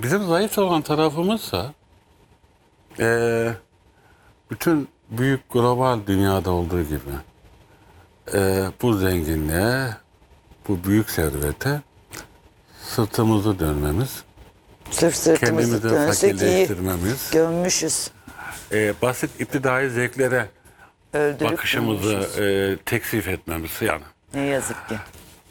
Bizim zayıf olan tarafımızsa bütün büyük global dünyada olduğu gibi bu zenginliğe, bu büyük servete sırtımızı dönmemiz, Sırf sırtımızı kendimizi dönsek iyi fakirleştirmemiz, gömmüşüz. basit iptidai zevklere Öldürüp bakışımızı gömmüşüz. teksif etmemiz yani. Ne yazık ki.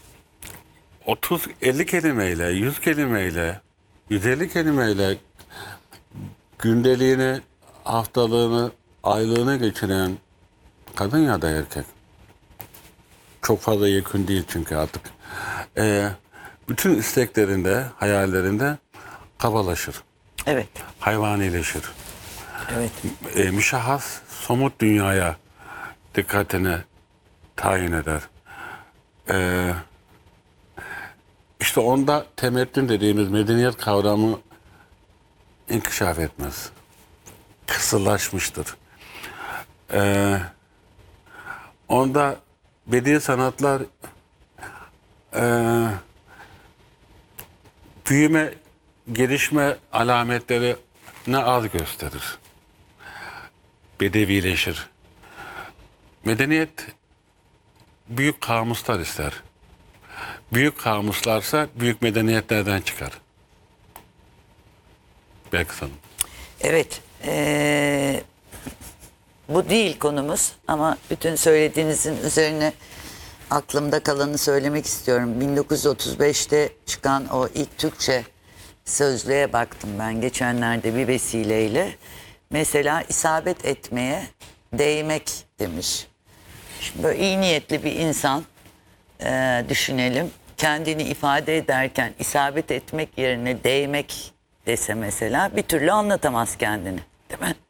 30-50 kelimeyle, 100 kelimeyle, 150 kelimeyle gündeliğini, haftalığını, aylığını geçiren kadın ya da erkek. Çok fazla yekün değil çünkü artık. Bütün isteklerinde, hayallerinde kabalaşır. Evet. Hayvanileşir. Evet. Müşahhas, somut dünyaya dikkatini tayin eder. İşte onda temettün dediğimiz medeniyet kavramı inkişaf etmez. Kısırlaşmıştır. Onda bediye sanatlar büyüme, gelişme alametleri ne az gösterir. Bedevileşir. Medeniyet büyük kamuslar ister. Büyük kamuslarsa büyük medeniyetlerden çıkar. Belki sanırım. Evet. Bu değil konumuz ama bütün söylediğinizin üzerine aklımda kalanı söylemek istiyorum. 1935'te çıkan o ilk Türkçe sözlüğe baktım ben geçenlerde bir vesileyle. Mesela isabet etmeye değmek demiş. Şimdi böyle iyi niyetli bir insan düşünelim. Kendini ifade ederken isabet etmek yerine değmek dese mesela bir türlü anlatamaz kendini. Değil mi?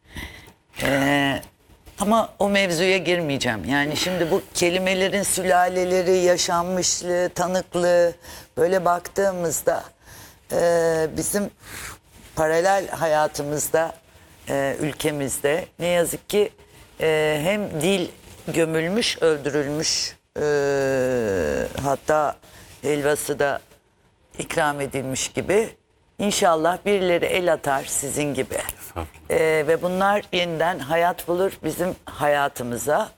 Ama o mevzuya girmeyeceğim. Yani şimdi bu kelimelerin sülaleleri, yaşanmışlığı, tanıklığı böyle baktığımızda bizim paralel hayatımızda, ülkemizde ne yazık ki hem dil gömülmüş, öldürülmş, hatta helvası da ikram edilmiş gibi. İnşallah birileri el atar sizin gibi. Ve bunlar yeniden hayat bulur bizim hayatımıza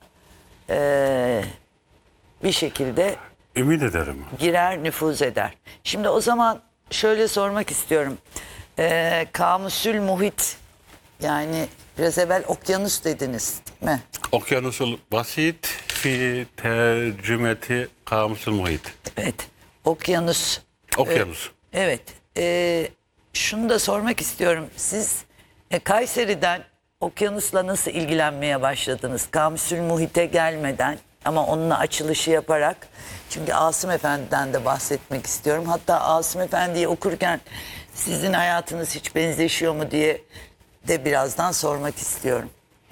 bir şekilde Ümit ederim. girer, nüfuz eder. Şimdi o zaman şöyle sormak istiyorum. Kamusül muhit, yani biraz evvel okyanus dediniz değil mi? Okyanusul basit fi tercümeti kamusul muhit. Evet. Okyanus. Okyanus. Evet. Şunu da sormak istiyorum. Siz Kayseri'den okyanusla nasıl ilgilenmeye başladınız? Kamusül muhite gelmeden ama onunla açılışı yaparak. Çünkü Asım Efendi'den de bahsetmek istiyorum. Hatta Asım Efendi'yi okurken sizin hayatınız hiç benzeşiyor mu diye de birazdan sormak istiyorum.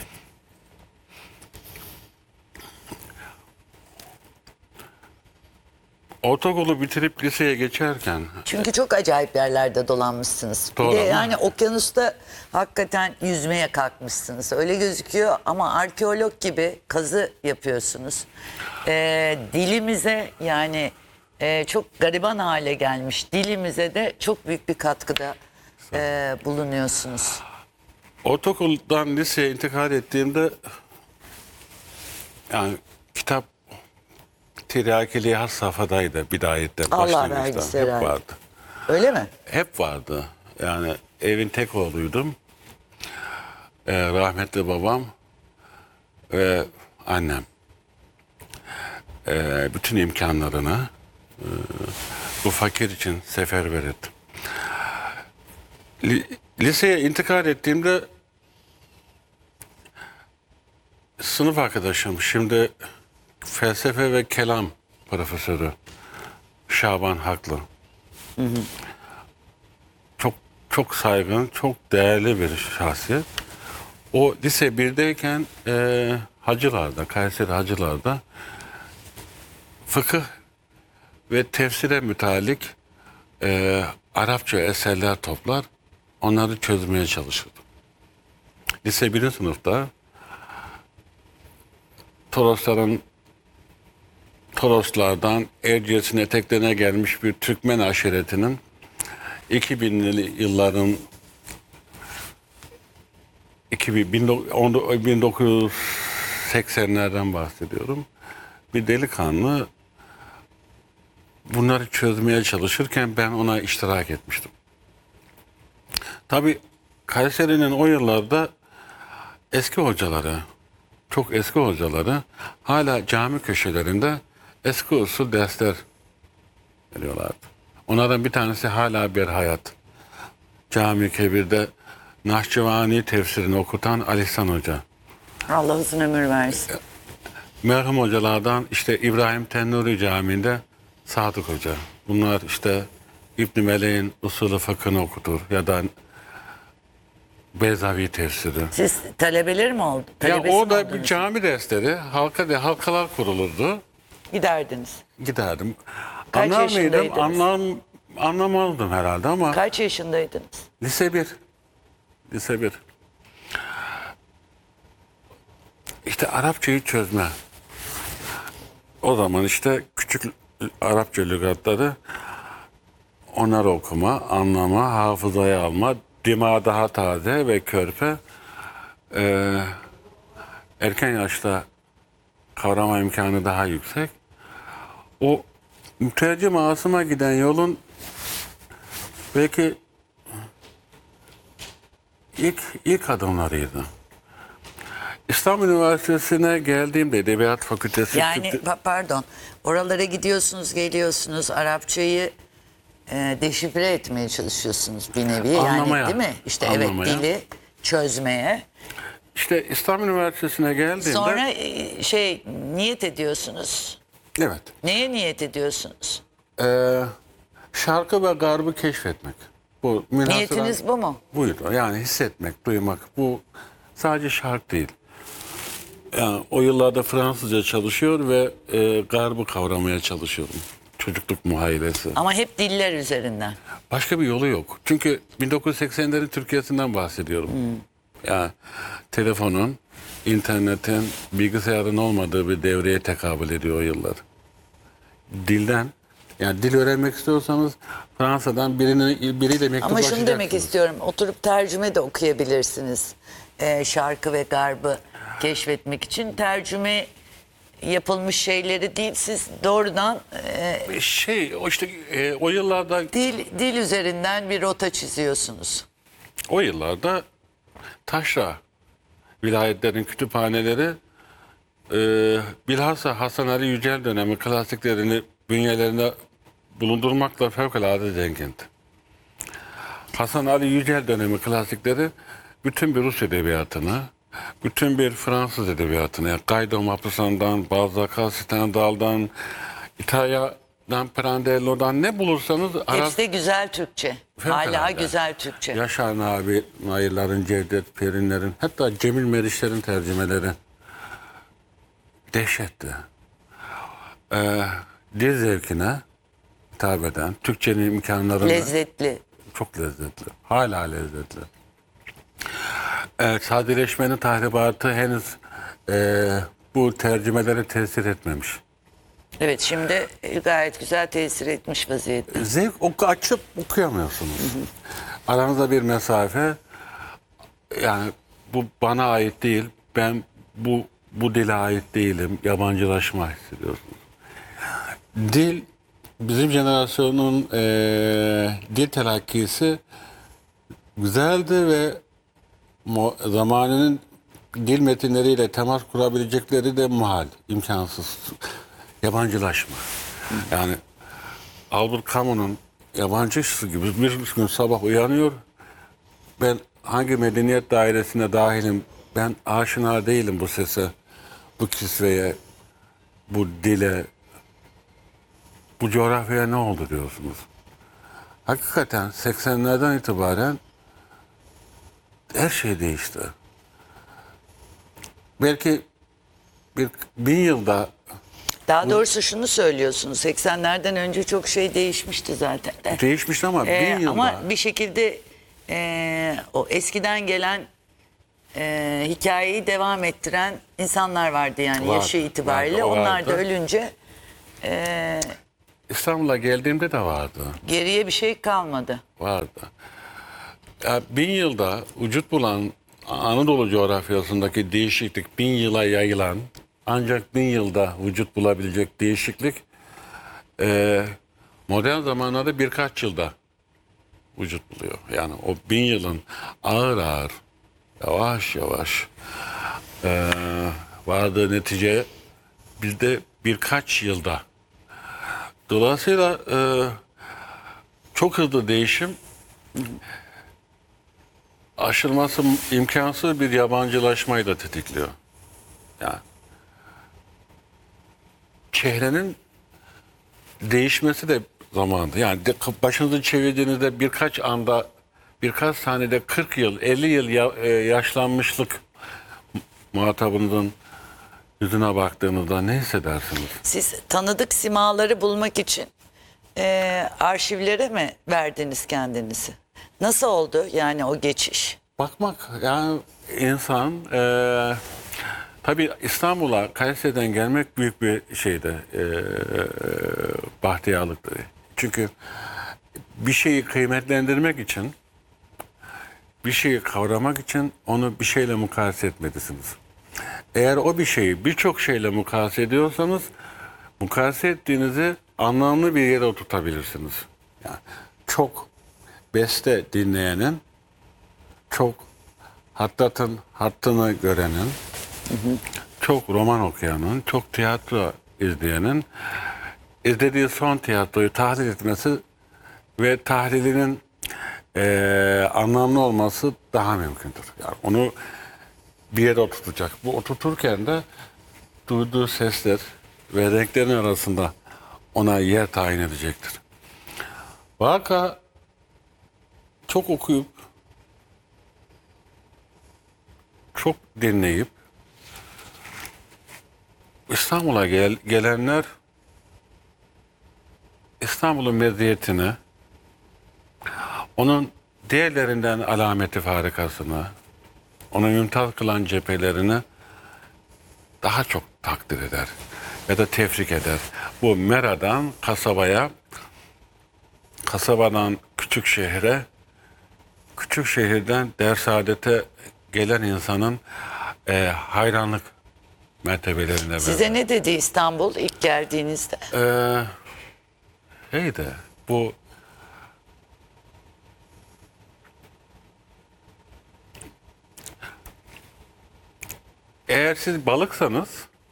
Ortaokulu bitirip liseye geçerken Çünkü çok acayip yerlerde dolanmışsınız. Doğru Bir de ama- yani okyanusta hakikaten yüzmeye kalkmışsınız. Öyle gözüküyor ama arkeolog gibi kazı yapıyorsunuz. Dilimize yani çok gariban hale gelmiş dilimize de çok büyük bir katkıda bulunuyorsunuz. ortaokuldan liseye intikal ettiğimde yani kitap tiryakiliği has safhadaydı bidayette, Allah başlangıçta. vergisi Hep herhalde. vardı. Öyle mi? Hep vardı. Yani evin tek oğluydum. Rahmetli babam ve annem bütün imkanlarını bu fakir için seferber ettim. Liseye intikal ettiğimde sınıf arkadaşım, şimdi felsefe ve kelam profesörü Şaban Haklı. Çok saygın, çok değerli bir şahsiyet. O lise 1'deyken Hacılar'da, Kayseri Hacılar'da fıkıh ve tefsire mütalik Arapça eserler toplar, onları çözmeye çalışırdı. Lise 1. sınıfta Toroslardan Erciyes'in eteklerine gelmiş bir Türkmen aşiretinin 2000'li yılların 1980'lerden bahsediyorum. Bir delikanlı bunları çözmeye çalışırken ben ona iştirak etmiştim. Tabii Kayseri'nin o yıllarda eski hocaları, çok eski hocaları hala cami köşelerinde eski usul dersler veriyorlardı. Onlardan bir tanesi hala bir hayat. Cami Kebir'de Nahçıvani tefsirini okutan Ali İhsan Hoca. Allah uzun ömür versin. Merhum hocalardan işte İbrahim Tennuri Camii'nde Sadık Hoca. Bunlar işte İbn Meleğin usulü fıkhını okutur ya da Beyzavi tefsiri. Siz talebeleri mi oldu? Ya Talebesi mi orada bir oldunuz? cami dersleri, halkalar kurulurdu. Giderdiniz. Giderdim. Kaç Anlar mıydım? yaşındaydınız? Anlamazdım herhalde ama Kaç yaşındaydınız? lise 1. Lise 1. İşte Arapçayı çözme. O zaman işte küçük Arapça lügatları onları okuma, anlama, hafızaya alma, dima daha taze ve körpe. Erken yaşta kavrama imkanı daha yüksek. O mütercim Asım'a giden yolun belki ilk adımlarıydı. İstanbul Üniversitesi'ne geldiğimde Edebiyat Fakültesi... Yani pardon, oralara gidiyorsunuz, geliyorsunuz, Arapçayı deşifre etmeye çalışıyorsunuz bir nevi. Anlamaya. Yani değil mi? İşte Anlamaya. evet, dili çözmeye. İşte İstanbul Üniversitesi'ne geldiğimde... Sonra niyet ediyorsunuz. Evet. Neye niyet ediyorsunuz? Şarkı ve garbı keşfetmek. Bu münhasıran- Niyetiniz bu mu? Buydu. Yani hissetmek, duymak. Bu sadece şark değil. Yani o yıllarda Fransızca çalışıyor ve garbı kavramaya çalışıyorum. Çocukluk muhayyilesi. Ama hep diller üzerinden. Başka bir yolu yok. Çünkü 1980'lerin Türkiye'sinden bahsediyorum. Yani telefonun, internetin, bilgisayarın olmadığı bir devreye tekabül ediyor o yıllar. Dilden, yani dil öğrenmek istiyorsanız Fransa'dan biriyle Ama mektuplaşacaksınız. şunu demek istiyorum, oturup tercüme de okuyabilirsiniz. Şarkı ve garbı keşfetmek için tercüme yapılmış şeyleri değil, siz doğrudan O işte o yıllarda dil üzerinden bir rota çiziyorsunuz. taşra vilayetlerin kütüphaneleri bilhassa Hasan Ali Yücel dönemi klasiklerini bünyelerinde bulundurmakla fevkalade zenginti. Hasan Ali Yücel dönemi klasikleri bütün bir Rus edebiyatını, bütün bir Fransız edebiyatını, yani Guido Maupassant'dan, Balzac'a, Stendhal'dan, İtalya'dan, Pirandello'dan ne bulursanız Hepsi de güzel Türkçe. Hala Fevkalade. güzel Türkçe. Yaşar Nair'lerin, Cevdet Perinler'in, hatta Cemil Meriçler'in tercümeleri dehşetti. Dil zevkine hitap eden, Türkçenin imkanlarını... Lezzetli. Çok lezzetli. Hala lezzetli. Sadeleşmenin tahribatı henüz bu tercümelere tesir etmemiş. Evet, şimdi gayet güzel tesir etmiş vaziyette. Zevk açıp okuyamıyorsunuz. Aranızda bir mesafe, yani bu bana ait değil, ben bu dile ait değilim, yabancılaşma hissediyorsunuz. Dil, bizim jenerasyonun dil telakkisi güzeldi ve zamanının dil metinleriyle temas kurabilecekleri de muhal, imkansız. Yabancılaşma. Yani Albert Camus'un yabancısı gibi bir gün sabah uyanıyor. Ben hangi medeniyet dairesine dahilim? Ben aşina değilim bu sese, bu kisveye, bu dile, bu coğrafyaya ne oldu diyorsunuz. Hakikaten 80'lerden itibaren her şey değişti. Belki 1000 yılda Daha doğrusu şunu söylüyorsunuz, 80'lerden önce çok şey değişmişti zaten de. değişmişti ama 1000 yılda... Ama bir şekilde o eskiden gelen hikayeyi devam ettiren insanlar vardı yani Var, yaşı itibariyle. vardı, o Onlar vardı. da ölünce İstanbul'a geldiğimde de vardı. Geriye bir şey kalmadı. Vardı. Ya, 1000 yılda vücut bulan Anadolu coğrafyasındaki değişiklik 1000 yıla yayılan, ancak 1000 yılda vücut bulabilecek değişiklik modern zamanlarda birkaç yılda vücut buluyor. Yani o 1000 yılın ağır ağır, yavaş yavaş vardığı netice bizde birkaç yılda. Dolayısıyla çok hızlı değişim aşılması imkansız bir yabancılaşmayı da tetikliyor. Yani çehrenin değişmesi de zamanında. Yani başınızı çevirdiğinizde birkaç anda, birkaç saniyede 40 yıl, 50 yıl yaşlanmışlık muhatabınızın yüzüne baktığınızda ne hissedersiniz? Siz tanıdık simaları bulmak için arşivlere mi verdiniz kendinizi? Nasıl oldu yani o geçiş? Bakmak yani insan tabii İstanbul'a Kayseri'den gelmek büyük bir şeydi, bahtiyarlıktı. Çünkü bir şeyi kıymetlendirmek için, bir şeyi kavramak için onu bir şeyle mukayese etmelisiniz. Eğer o bir şeyi birçok şeyle mukayese ediyorsanız, mukayese ettiğinizi anlamlı bir yere oturtabilirsiniz. Yani çok beste dinleyenin, çok Hattat'ın hattını görenin, çok roman okuyanın, çok tiyatro izleyenin izlediği son tiyatroyu tahlil etmesi ve tahlilinin anlamlı olması daha mümkündür. Yani onu bir yere oturtacak. Bu oturturken de duyduğu sesler ve renklerin arasında ona yer tayin edecektir. Vaka çok okuyup, çok dinleyip İstanbul'a gelenler İstanbul'un meziyetini, onun diğerlerinden alameti farikasını, onu mümtaz kılan cephelerini daha çok takdir eder ya da tefrik eder. Bu Mera'dan kasabaya, kasabadan küçük şehre, küçük şehirden Dersaadet'e gelen insanın hayranlık mertebelerine Size ne dedi İstanbul ilk geldiğinizde? Neydi? Bu eğer siz balıksanız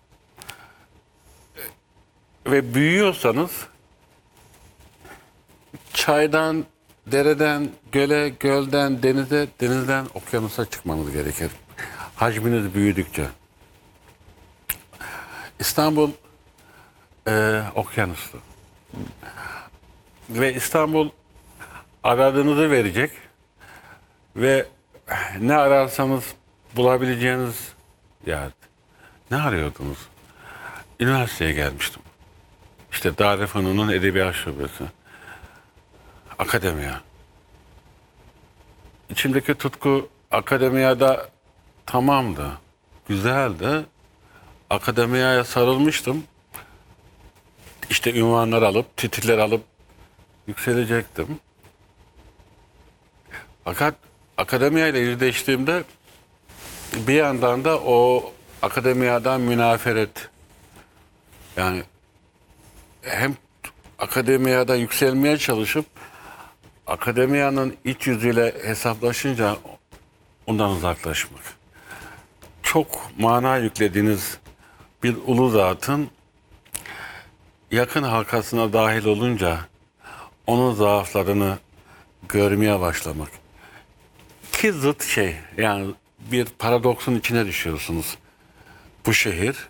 ve büyüyorsanız çaydan, dereden, göle, gölden, denize, denizden okyanusa çıkmanız gerekir. Hacminiz büyüdükçe. İstanbul okyanustu. Ve İstanbul aradığınızı verecek ve ne ararsanız bulabileceğiniz yer. Ne arıyordunuz? Üniversiteye gelmiştim. İşte Darülfünun'un Edebiyat Şubesi. Akademiya. İçimdeki tutku akademiyada tamamdı. Güzeldi. Akademiyaya sarılmıştım. İşte ünvanlar alıp, titiller alıp yükselecektim. Fakat akademiyayla yüzleştiğimde bir yandan da o akademiyadan münaferet, yani hem akademiyada yükselmeye çalışıp akademiyanın iç yüzüyle hesaplaşınca ondan uzaklaşmak. Çok mana yüklediğiniz bir ulu zatın yakın halkasına dahil olunca onun zaaflarını görmeye başlamak. İki zıt şey, yani bir paradoksun içine düşüyorsunuz. Bu şehir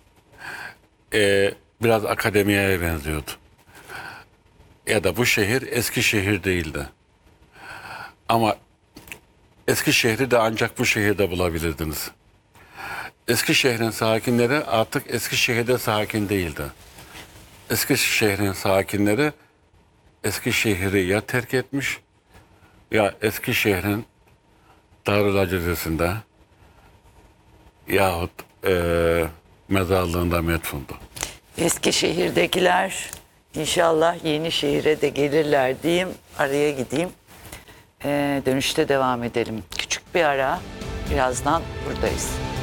biraz akademiyeye benziyordu. Ya da bu şehir eski şehir değildi. Ama eski şehri de ancak bu şehirde bulabilirdiniz. Eski şehrin sakinleri artık eski şehirde sakin değildi. Eski şehrin sakinleri eski şehri ya terk etmiş ya eski şehrin Darül Acizesi'nde yahut mezarlığında metfundu. Eskişehir'dekiler İnşallah yeni şehire de gelirler diyeyim. Araya gideyim. Dönüşte devam edelim. Küçük bir ara. Birazdan buradayız.